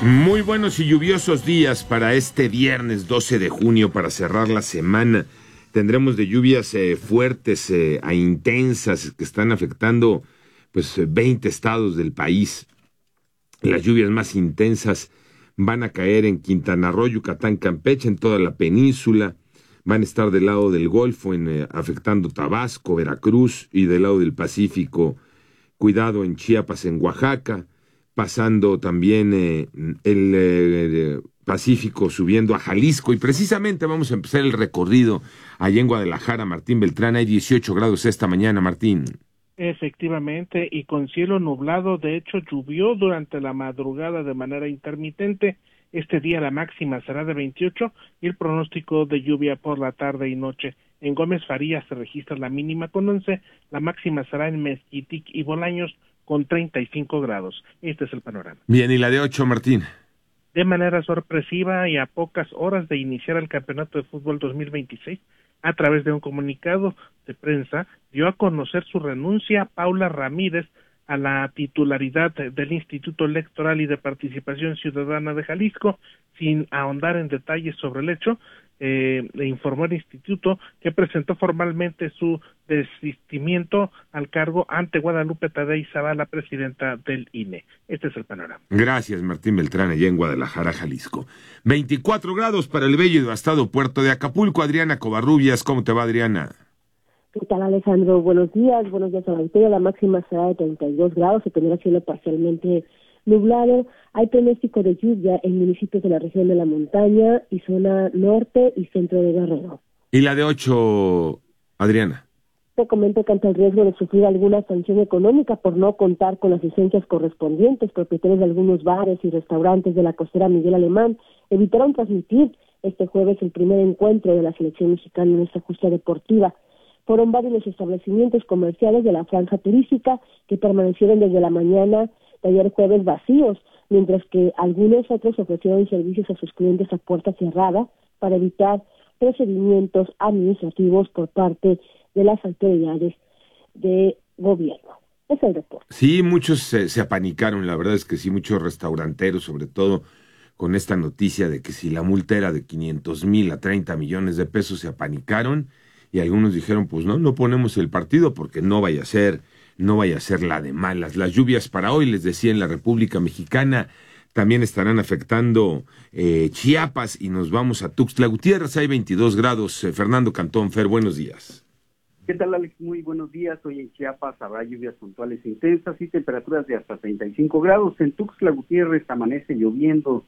Muy buenos y lluviosos días para este viernes 12 de junio para cerrar la semana. Tendremos de lluvias fuertes a intensas que están afectando 20 estados del país. Las lluvias más intensas van a caer en Quintana Roo, Yucatán, Campeche, en toda la península. Van a estar del lado del Golfo, afectando Tabasco, Veracruz, y del lado del Pacífico, cuidado en Chiapas, en Oaxaca, pasando también el Pacífico, subiendo a Jalisco, y precisamente vamos a empezar el recorrido allá en Guadalajara. Martín Beltrán, hay 18 grados esta mañana, Martín. Efectivamente, y con cielo nublado. De hecho, llovió durante la madrugada de manera intermitente. Este día la máxima será de 28 y el pronóstico de lluvia por la tarde y noche. En Gómez Farías se registra la mínima con 11, la máxima será en Mezquitic y Bolaños con 35 grados. Este es el panorama. Bien, ¿y la de 8, Martín? De manera sorpresiva y a pocas horas de iniciar el Campeonato de Fútbol 2026, a través de un comunicado de prensa, dio a conocer su renuncia Paula Ramírez a la titularidad del Instituto Electoral y de Participación Ciudadana de Jalisco. Sin ahondar en detalles sobre el hecho, le informó el instituto que presentó formalmente su desistimiento al cargo ante Guadalupe Tadei Zavala, presidenta del INE. Este es el panorama. Gracias, Martín Beltrán, allá en Guadalajara, Jalisco. 24 grados para el bello y devastado puerto de Acapulco. Adriana Covarrubias, ¿cómo te va, Adriana? ¿Qué tal, Alejandro? Buenos días a la auditoría. La máxima será de 32 grados, se tendrá cielo parcialmente nublado. Hay pronóstico de lluvia en municipios de la región de la montaña y zona norte y centro de Guerrero. ¿Y la de 8, Adriana? Te comento que ante el riesgo de sufrir alguna sanción económica por no contar con las licencias correspondientes, propietarios de algunos bares y restaurantes de la costera Miguel Alemán evitaron transmitir este jueves el primer encuentro de la selección mexicana en esta justa deportiva. Fueron varios los establecimientos comerciales de la franja turística que permanecieron desde la mañana de ayer jueves vacíos, mientras que algunos otros ofrecieron servicios a sus clientes a puerta cerrada para evitar procedimientos administrativos por parte de las autoridades de gobierno. Es el reporte. Sí, muchos se apanicaron, la verdad es que sí, muchos restauranteros, sobre todo con esta noticia de que si la multa era de 500,000 a 30 millones de pesos, se apanicaron. Y algunos dijeron, pues no ponemos el partido porque no vaya a ser la de malas. Las lluvias para hoy, les decía, en la República Mexicana también estarán afectando Chiapas, y nos vamos a Tuxtla Gutiérrez, hay 22 grados. Fernando Cantón, Fer, buenos días. ¿Qué tal, Alex? Muy buenos días. Hoy en Chiapas habrá lluvias puntuales e intensas y temperaturas de hasta 35 grados. En Tuxtla Gutiérrez amanece lloviendo,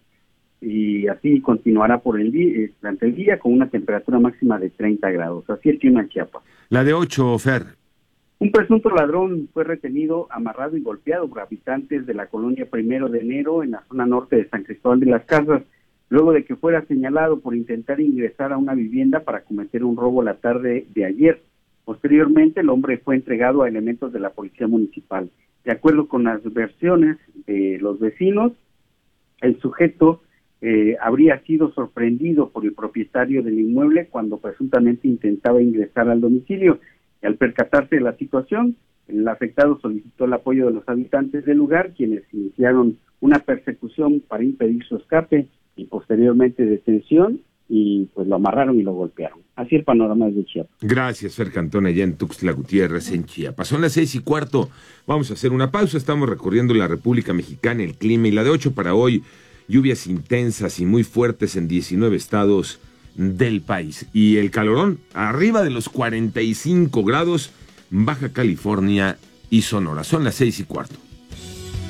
y así continuará por el día, durante el día, con una temperatura máxima de 30 grados. Así el clima en Chiapas. La de 8, Fer. Un presunto ladrón fue retenido, amarrado y golpeado por habitantes de la colonia 1 de Enero, en la zona norte de San Cristóbal de las Casas, luego de que fuera señalado por intentar ingresar a una vivienda para cometer un robo la tarde de ayer. Posteriormente, el hombre fue entregado a elementos de la policía municipal. De acuerdo con las versiones de los vecinos, el sujeto habría sido sorprendido por el propietario del inmueble cuando presuntamente intentaba ingresar al domicilio. Y al percatarse de la situación, el afectado solicitó el apoyo de los habitantes del lugar, quienes iniciaron una persecución para impedir su escape y posteriormente detención, y pues lo amarraron y lo golpearon. Así el panorama de Chiapas. Gracias, Fer Cantón, allá en Tuxtla Gutiérrez, en Chiapas. Son las 6:15. Vamos a hacer una pausa. Estamos recorriendo la República Mexicana, el clima, y la de 8 para hoy. Lluvias intensas y muy fuertes en 19 estados del país. Y el calorón, arriba de los 45 grados, Baja California y Sonora. Son las 6:15.